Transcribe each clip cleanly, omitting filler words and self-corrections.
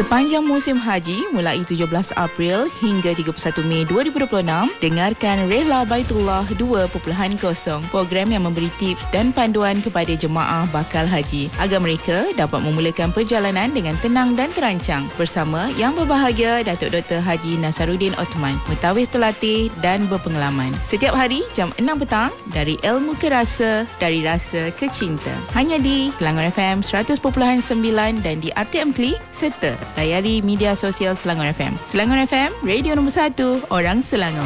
Sepanjang musim haji mulai 17 April hingga 31 Mei 2026, dengarkan Rehla Baitullah 2.0, program yang memberi tips dan panduan kepada jemaah bakal haji agar mereka dapat memulakan perjalanan dengan tenang dan terancang bersama Yang Berbahagia Datuk Dr. Haji Nasaruddin Othman, mutawif terlatih dan berpengalaman. Setiap hari jam 6 petang, dari ilmu ke rasa, dari rasa ke cinta. Hanya di Selangor FM 100.9 dan di RTM Klik, serta layari media sosial Selangor FM. Selangor FM, radio nombor 1 orang Selangor.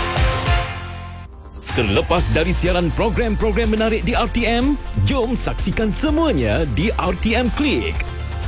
Terlepas dari siaran program-program menarik di RTM, jom saksikan semuanya di RTM Klik.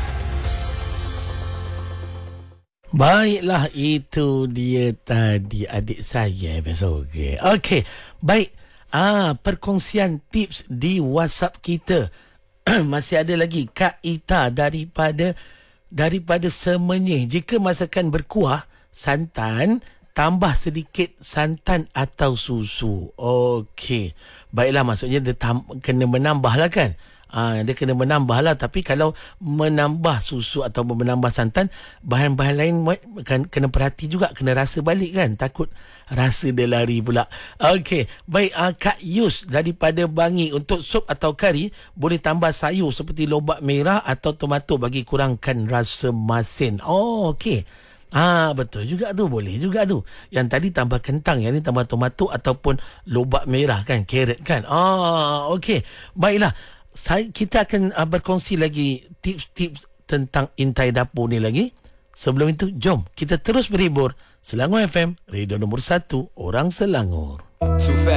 Baiklah, itu dia tadi adik saya besok. Okey, baik. Perkongsian tips di WhatsApp kita. Masih ada lagi Kak Ita daripada Semenyih. Jika masakan berkuah, santan, tambah sedikit santan atau susu. Okey. Baiklah, maksudnya dia kena menambah lah kan. Dia kena menambah lah. Tapi kalau menambah susu atau menambah santan, bahan-bahan lain kena perhati juga. Kena rasa balik kan. Takut rasa dia lari pula. Okey. Baik, Kak Yus daripada Bangi. Untuk sup atau kari, boleh tambah sayur seperti lobak merah atau tomato bagi kurangkan rasa masin. Okey. Betul juga tu. Boleh juga tu. Yang tadi tambah kentang, yang ni tambah tomato ataupun lobak merah kan. Carrot kan. Okey. Baiklah. Kita akan berkongsi lagi tips-tips tentang intai dapur ni lagi. Sebelum itu, jom kita terus berhibur. Selangor FM, radio nombor 1 orang Selangor.